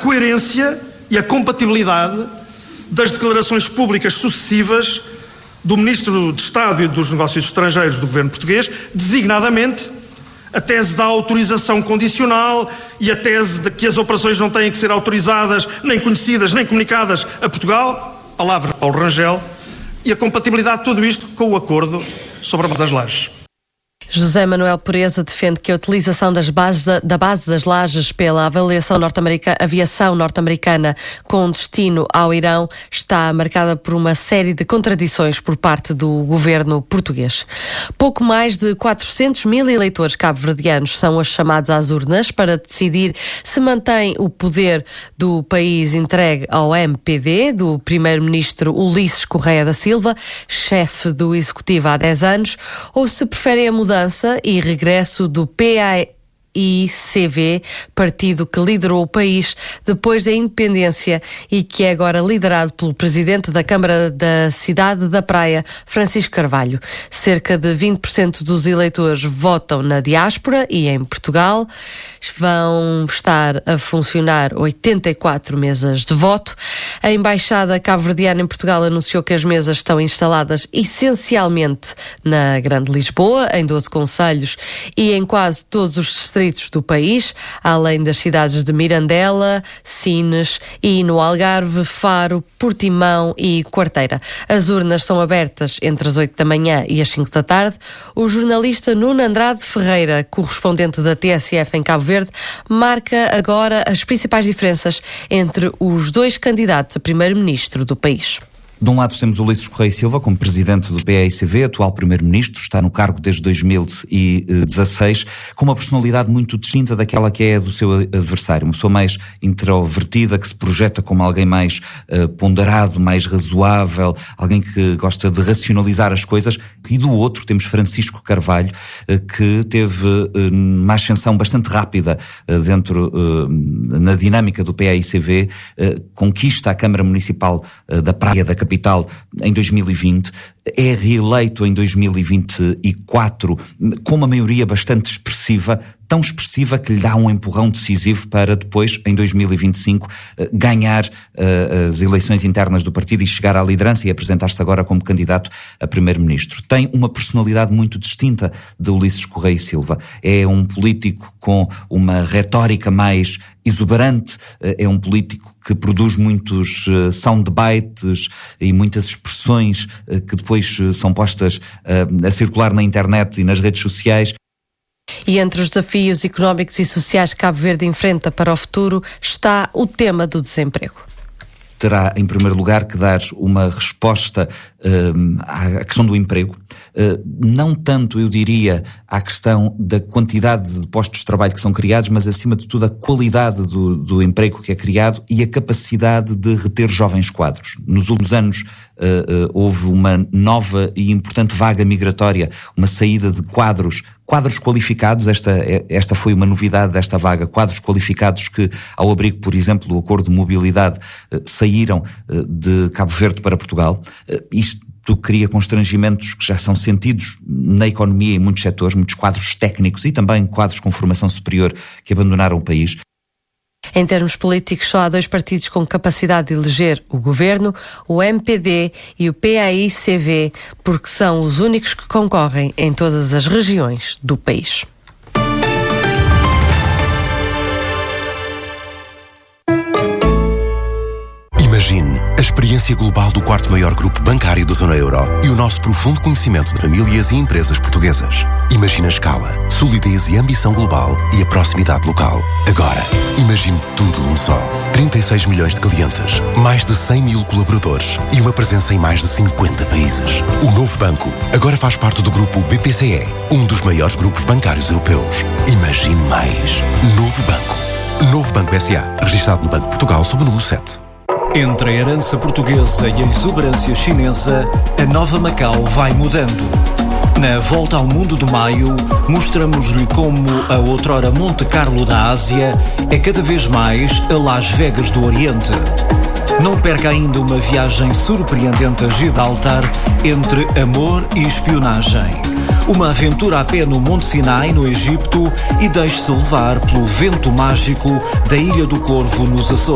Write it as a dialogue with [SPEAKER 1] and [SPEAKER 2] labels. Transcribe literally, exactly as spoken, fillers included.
[SPEAKER 1] coerência e a compatibilidade das declarações públicas sucessivas do Ministro de Estado e dos Negócios Estrangeiros do Governo Português, designadamente a tese da autorização condicional e a tese de que as operações não têm que ser autorizadas, nem conhecidas, nem comunicadas a Portugal, palavra Paulo Rangel, e a compatibilidade de tudo isto com o acordo sobre a base das lajes.
[SPEAKER 2] José Manuel Pureza defende que a utilização das bases da, da base das lajes pela avaliação norte-americana, aviação norte-americana com destino ao Irão está marcada por uma série de contradições por parte do governo português. Pouco mais de quatrocentos mil eleitores cabo-verdianos são os chamados às urnas para decidir se mantém o poder do país entregue ao M P D, do primeiro-ministro Ulisses Correia da Silva, chefe do executivo há dez anos, ou se preferem a mudança e regresso do P A I C V, partido que liderou o país depois da independência e que é agora liderado pelo presidente da Câmara da Cidade da Praia, Francisco Carvalho. Cerca de vinte por cento dos eleitores votam na diáspora e em Portugal. Vão estar a funcionar oitenta e quatro mesas de voto. A Embaixada Cabo-Verdiana em Portugal anunciou que as mesas estão instaladas essencialmente na Grande Lisboa, em doze concelhos e em quase todos os distritos do país, além das cidades de Mirandela, Sines e no Algarve, Faro, Portimão e Quarteira. As urnas são abertas entre as oito da manhã e as cinco da tarde. O jornalista Nuno Andrade Ferreira, correspondente da T S F em Cabo Verde, marca agora as principais diferenças entre os dois candidatos a primeiro-ministro do país.
[SPEAKER 3] De um lado temos Ulisses Correia Silva como presidente do P A I C V, atual primeiro-ministro, está no cargo desde dois mil e dezasseis, com uma personalidade muito distinta daquela que é a do seu adversário, uma pessoa mais introvertida, que se projeta como alguém mais uh, ponderado, mais razoável, alguém que gosta de racionalizar as coisas, e do outro temos Francisco Carvalho, uh, que teve uh, uma ascensão bastante rápida uh, dentro, uh, na dinâmica do P A I C V, uh, conquista a Câmara Municipal uh, da Praia da Capital em dois mil e vinte, é reeleito em dois mil e vinte e quatro com uma maioria bastante expressiva, tão expressiva que lhe dá um empurrão decisivo para depois, em dois mil e vinte e cinco, ganhar uh, as eleições internas do partido e chegar à liderança e apresentar-se agora como candidato a primeiro-ministro. Tem uma personalidade muito distinta de Ulisses Correia Silva. É um político com uma retórica mais exuberante, é um político que produz muitos uh, soundbites e muitas expressões uh, que depois uh, são postas uh, a circular na internet e nas redes sociais.
[SPEAKER 2] E entre os desafios económicos e sociais que Cabo Verde enfrenta para o futuro está o tema do desemprego.
[SPEAKER 3] Terá, em primeiro lugar, que dar uma resposta um, à questão do emprego, uh, não tanto, eu diria, à questão da quantidade de postos de trabalho que são criados, mas, acima de tudo, a qualidade do, do emprego que é criado e a capacidade de reter jovens quadros. Nos últimos anos uh, uh, houve uma nova e importante vaga migratória, uma saída de quadros Quadros qualificados, esta, esta foi uma novidade desta vaga, quadros qualificados que, ao abrigo, por exemplo, do Acordo de Mobilidade, saíram de Cabo Verde para Portugal. Isto cria constrangimentos que já são sentidos na economia em muitos setores, muitos quadros técnicos e também quadros com formação superior que abandonaram o país.
[SPEAKER 2] Em termos políticos, só há dois partidos com capacidade de eleger o governo, o M P D e o P A I C V, porque são os únicos que concorrem em todas as regiões do país.
[SPEAKER 4] Imagine a experiência global do quarto maior grupo bancário da zona euro e o nosso profundo conhecimento de famílias e empresas portuguesas. Imagine a escala, solidez e ambição global e a proximidade local. Agora, imagine tudo num só. trinta e seis milhões de clientes, mais de cem mil colaboradores e uma presença em mais de cinquenta países. O novo banco agora faz parte do grupo B P C E, um dos maiores grupos bancários europeus. Imagine mais. Novo Banco. Novo Banco S A, registado no Banco de Portugal sob o número sete.
[SPEAKER 5] Entre a herança portuguesa e a exuberância chinesa, a nova Macau vai mudando. Na Volta ao Mundo de Maio, mostramos-lhe como a outrora Monte Carlo da Ásia é cada vez mais a Las Vegas do Oriente. Não perca ainda uma viagem surpreendente a Gibraltar entre amor e espionagem. Uma aventura a pé no Monte Sinai, no Egito, e deixe-se levar pelo vento mágico da Ilha do Corvo, nos Açores.